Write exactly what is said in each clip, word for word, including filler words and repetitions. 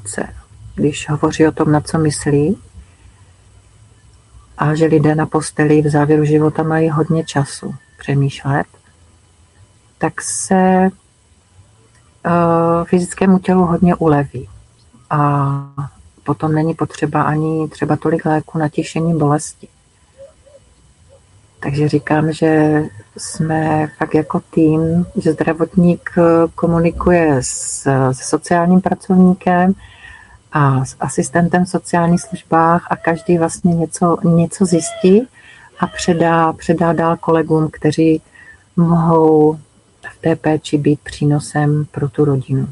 emoce, když hovoří o tom, na co myslí, a že lidé na posteli v závěru života mají hodně času přemýšlet, tak se uh, fyzickému tělu hodně uleví. A potom není potřeba ani třeba tolik léku na tišení bolesti. Takže říkám, že jsme fakt jako tým, že zdravotník komunikuje s, s sociálním pracovníkem a s asistentem v sociálních službách a každý vlastně něco, něco zjistí a předá, předá dál kolegům, kteří mohou v té péči být přínosem pro tu rodinu.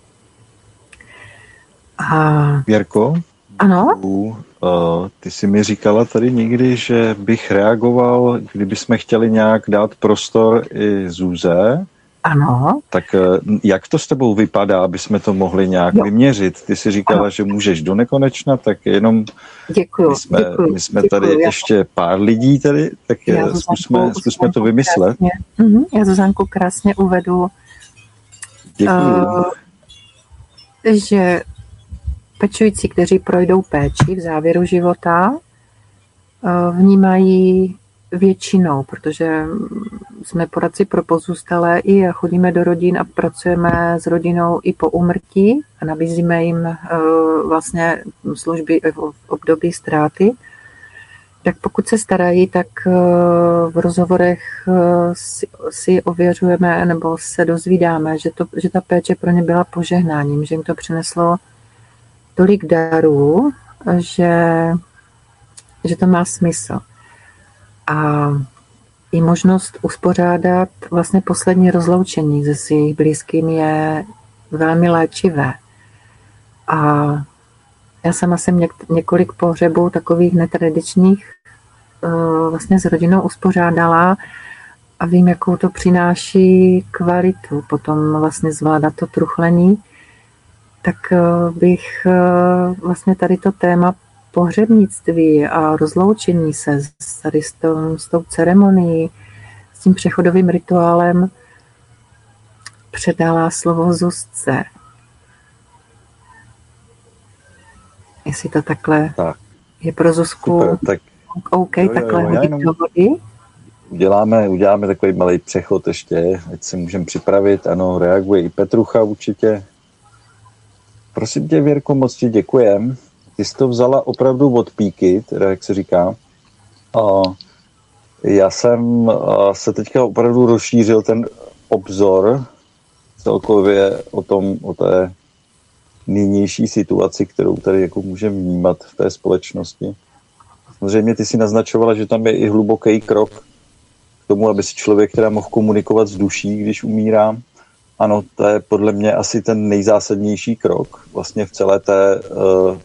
A Věrko? Ano? Ty jsi mi říkala tady někdy, že bych reagoval, kdybychom chtěli nějak dát prostor i Zuze. Ano. Tak jak to s tebou vypadá, aby jsme to mohli nějak jo. vyměřit? Ty jsi říkala, ano. že můžeš do nekonečna, tak jenom děkuju, my jsme, děkuju, my jsme děkuju, tady já... ještě pár lidí tady, tak já zkusme, zkusme to vymyslet. Krásně, já Zuzanku krásně uvedu, uh, že pečující, kteří projdou péči v závěru života, vnímají většinou, protože jsme poradci pro pozůstalé i a chodíme do rodin a pracujeme s rodinou i po úmrtí a nabízíme jim vlastně služby v období ztráty. Tak pokud se starají, tak v rozhovorech si, si ověřujeme nebo se dozvídáme, že, to, že ta péče pro ně byla požehnáním, že jim to přineslo tolik darů, že, že to má smysl. A i možnost uspořádat vlastně poslední rozloučení se svých blízkými je velmi léčivé. A já sama jsem něk- několik pohřebů takových netradičních uh, vlastně s rodinou uspořádala a vím, jakou to přináší kvalitu potom vlastně zvládat to truchlení. Tak bych vlastně tady to téma pohřebnictví a rozloučení se tady s, tom, s tou ceremonií, s tím přechodovým rituálem předala slovo Zuzce. Jestli to takhle tak. je pro Zuzku Super, tak, OK, jo, takhle jo, hodit do vody. Uděláme, uděláme takový malý přechod ještě, ať se můžeme připravit. Ano, reaguje i Petrucha určitě. Prosím tě, Věrko, moc ti děkujem. Ty jsi to vzala opravdu od píky, teda jak se říká. A já jsem se teďka opravdu rozšířil ten obzor celkově o tom, o té nynější situaci, kterou tady jako můžeme vnímat v té společnosti. Samozřejmě ty si naznačovala, že tam je i hluboký krok k tomu, aby si člověk teda mohl komunikovat s duší, když umírá. Ano, to je podle mě asi ten nejzásadnější krok vlastně v celé té uh,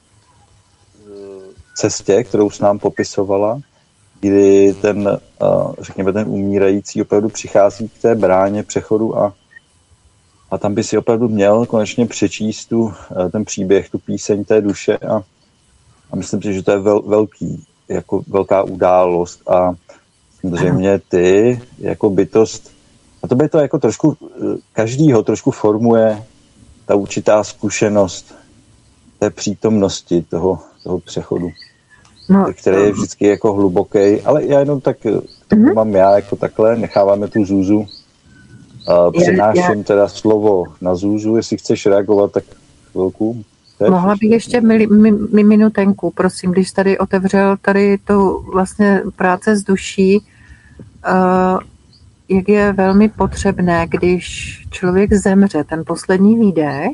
cestě, kterou s nám popisovala, kdy ten, uh, řekněme, ten umírající opravdu přichází k té bráně přechodu a, a tam by si opravdu měl konečně přečíst tu, uh, ten příběh, tu píseň té duše a, a myslím si, že to je vel, velký, jako velká událost a samozřejmě ty jako bytost. A to by to jako trošku, každýho trošku formuje ta určitá zkušenost té přítomnosti toho, toho přechodu, no, který je vždycky jako hluboký, ale já jenom tak, to mm-hmm. mám já jako takhle, necháváme tu Zuzu. Uh, přenáším teda slovo na Zuzu, jestli chceš reagovat, tak chvilku. Mohla bych ještě mi, mi, mi minutenku, prosím, když tady otevřel tady tu vlastně práce s duší, uh, jak je velmi potřebné, když člověk zemře, ten poslední výdech,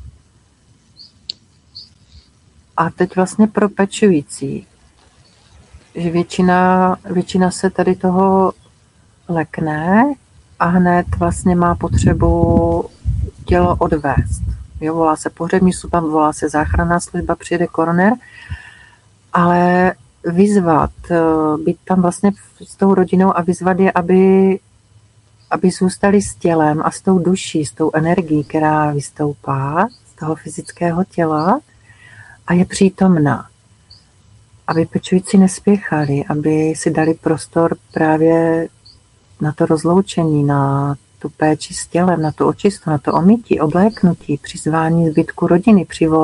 a teď vlastně pro pečující, že většina, většina se tady toho lekne a hned vlastně má potřebu tělo odvést. Jo, volá se pohřební služba, volá se záchranná služba, přijede koroner, ale vyzvat, být tam vlastně s tou rodinou a vyzvat je, aby aby zůstali s tělem a s tou duší, s tou energií, která vystoupá z toho fyzického těla a je přítomná. Aby pečující nespěchali, aby si dali prostor právě na to rozloučení, na tu péči s tělem, na tu očistu, na to omytí, obléknutí, přizvání zbytku rodiny, přivolání